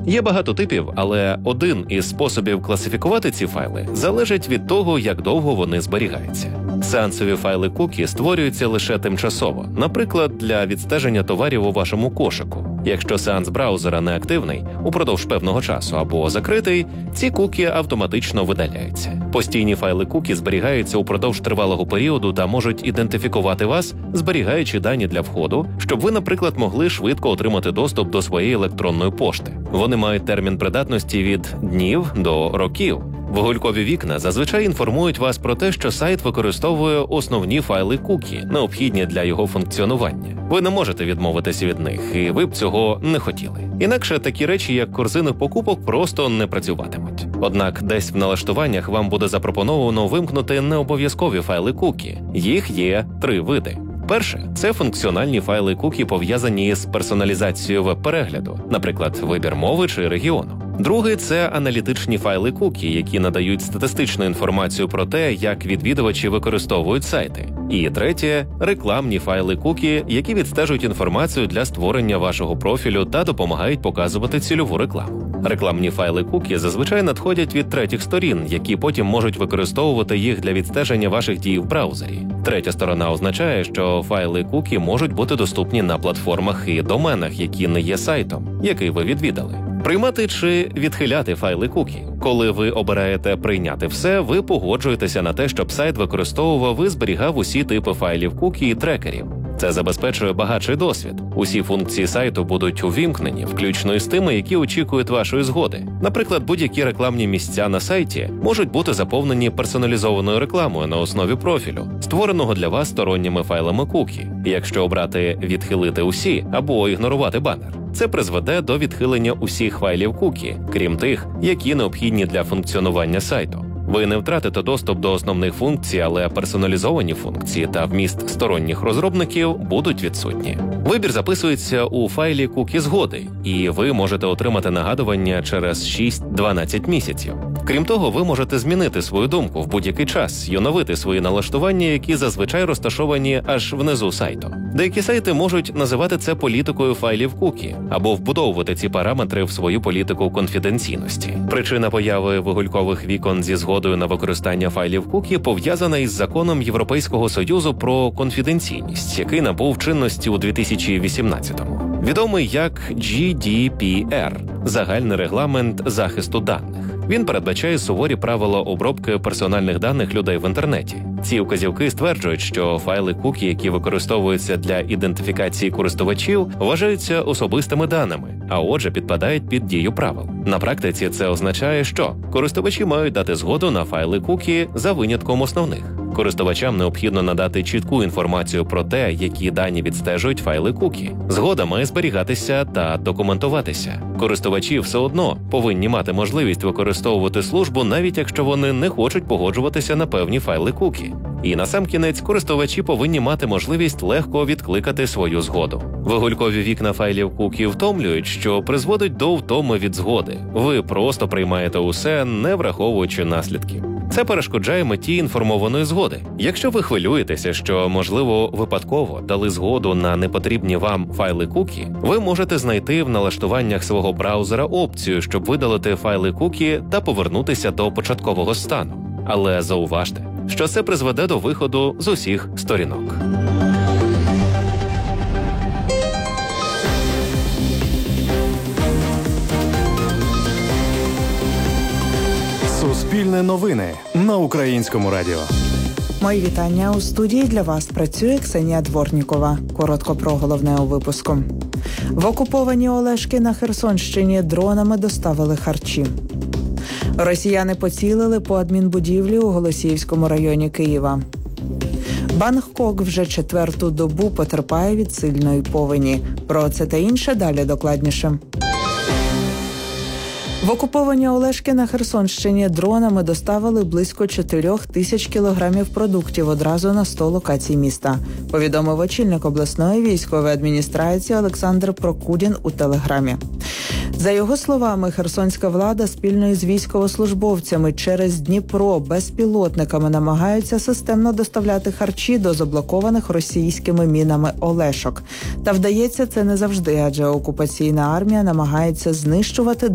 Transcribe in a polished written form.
Є багато типів, але один із способів класифікувати ці файли залежить від того, як довго вони зберігаються. Сеансові файли кукі створюються лише тимчасово, наприклад, для відстеження товарів у вашому кошику. Якщо сеанс браузера не активний упродовж певного часу або закритий, ці кукі автоматично видаляються. Постійні файли кукі зберігаються упродовж тривалого періоду та можуть ідентифікувати вас, зберігаючи дані для входу, щоб ви, наприклад, могли швидко отримати доступ до своєї електронної пошти. Вони мають термін придатності від днів до років. Вигулькові вікна зазвичай інформують вас про те, що сайт використовує основні файли кукі, необхідні для його функціонування. Ви не можете відмовитися від них, і ви б цього не хотіли. Інакше такі речі, як корзини покупок, просто не працюватимуть. Однак десь в налаштуваннях вам буде запропоновано вимкнути необов'язкові файли кукі. Їх є 3 види. Перше – це функціональні файли кукі, пов'язані з персоналізацією веб-перегляду, наприклад, вибір мови чи регіону. Другий – це аналітичні файли кукі, які надають статистичну інформацію про те, як відвідувачі використовують сайти. І третє – рекламні файли кукі, які відстежують інформацію для створення вашого профілю та допомагають показувати цільову рекламу. Рекламні файли кукі зазвичай надходять від третіх сторін, які потім можуть використовувати їх для відстеження ваших дій в браузері. Третя сторона означає, що файли кукі можуть бути доступні на платформах і доменах, які не є сайтом, який ви відвідали. Приймати чи відхиляти файли кукі. Коли ви обираєте «Прийняти все», ви погоджуєтеся на те, щоб сайт використовував і зберігав усі типи файлів кукі і трекерів. Це забезпечує багатший досвід. Усі функції сайту будуть увімкнені, включно із тими, які очікують вашої згоди. Наприклад, будь-які рекламні місця на сайті можуть бути заповнені персоналізованою рекламою на основі профілю, створеного для вас сторонніми файлами кукі. І якщо обрати «Відхилити усі» або «Ігнорувати банер», це призведе до відхилення усіх файлів кукі, крім тих, які необхідні для функціонування сайту. Ви не втратите доступ до основних функцій, але персоналізовані функції та вміст сторонніх розробників будуть відсутні. Вибір записується у файлі кукі згоди, і ви можете отримати нагадування через 6-12 місяців. Крім того, ви можете змінити свою думку в будь-який час і оновити свої налаштування, які зазвичай розташовані аж внизу сайту. Деякі сайти можуть називати це політикою файлів кукі або вбудовувати ці параметри в свою політику конфіденційності. Причина появи вигулькових вікон зі згодою на використання файлів кукі пов'язана із законом Європейського Союзу про конфіденційність, який набув чинності у 2018-му. Відомий як GDPR – загальний регламент захисту даних. Він передбачає суворі правила обробки персональних даних людей в інтернеті. Ці вказівки стверджують, що файли кукі, які використовуються для ідентифікації користувачів, вважаються особистими даними, а отже підпадають під дію правил. На практиці це означає, що користувачі мають дати згоду на файли кукі за винятком основних. Користувачам необхідно надати чітку інформацію про те, які дані відстежують файли кукі. Згода має зберігатися та документуватися. Користувачі все одно повинні мати можливість використовувати службу, навіть якщо вони не хочуть погоджуватися на певні файли кукі. І насамкінець, користувачі повинні мати можливість легко відкликати свою згоду. Вигулькові вікна файлів кукі втомлюють, що призводить до втоми від згоди. Ви просто приймаєте усе, не враховуючи наслідків. Це перешкоджає меті інформованої згоди. Якщо ви хвилюєтеся, що, можливо, випадково дали згоду на непотрібні вам файли кукі, ви можете знайти в налаштуваннях свого браузера опцію, щоб видалити файли кукі та повернутися до початкового стану. Але зауважте, що це призведе до виходу з усіх сторінок. Суспільне новини на Українському радіо. Мої вітання. У студії для вас працює Ксенія Дворнікова. Коротко про головне у випуску. В окуповані Олешки на Херсонщині дронами доставили харчі. Росіяни поцілили по адмінбудівлі у Голосіївському районі Києва. Бангкок вже 4-ту добу потерпає від сильної повені. Про це та інше далі докладніше. В окуповані Олешки на Херсонщині дронами доставили близько 4 тисяч кілограмів продуктів одразу на 100 локацій міста, повідомив очільник обласної військової адміністрації Олександр Прокудін у Телеграмі. За його словами, херсонська влада спільно із військовослужбовцями через Дніпро безпілотниками намагаються системно доставляти харчі до заблокованих російськими мінами Олешок. Та вдається це не завжди, адже окупаційна армія намагається знищувати